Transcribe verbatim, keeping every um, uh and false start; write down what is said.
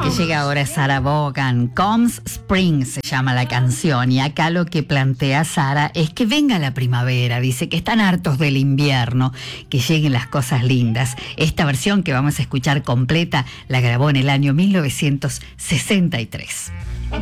que llega ahora es Sarah Vaughan. Comes Spring se llama la canción, y acá lo que plantea Sarah es que venga la primavera. Dice que están hartos del invierno, que lleguen las cosas lindas. Esta versión que vamos a escuchar completa la grabó en el año mil novecientos sesenta y tres.